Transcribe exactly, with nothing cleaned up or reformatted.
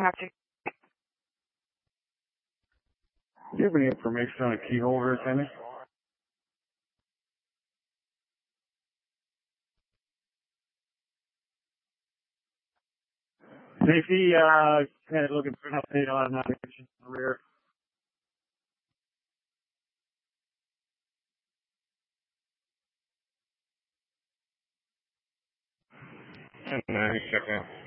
capture. Do you have any information on a key holder attending? Safety, uh, kind of looking for an update on that in the rear. And uh, check out.